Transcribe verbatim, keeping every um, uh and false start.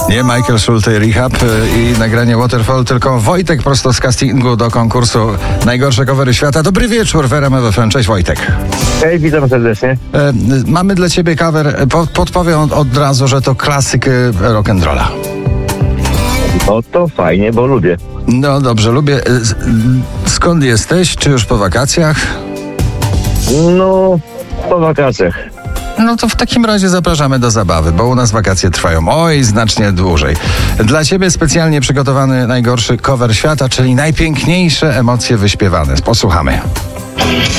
Nie Michael Schulte, Rehab i nagranie Waterfall, tylko Wojtek prosto z castingu do konkursu Najgorsze covery świata. Dobry wieczór w R M F F M. Cześć Wojtek. Hej, witam serdecznie. E, mamy dla ciebie cover, po, podpowiem od, od razu, że to klasyk rock'n'rolla. No to fajnie, bo lubię. No dobrze, lubię. E, skąd jesteś? Czy już po wakacjach? No, po wakacjach. No to w takim razie zapraszamy do zabawy, bo u nas wakacje trwają oj znacznie dłużej. Dla ciebie specjalnie przygotowany najgorszy cover świata, czyli najpiękniejsze emocje wyśpiewane. Posłuchamy.